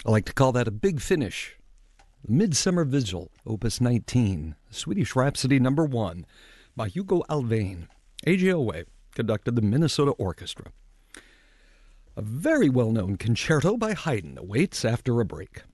I like to call that a big finish. The Midsummer Vigil, Opus 19, Swedish Rhapsody No. 1 by Hugo Alfvén. A.J. Owe conducted the Minnesota Orchestra. A very well-known concerto by Haydn awaits after a break.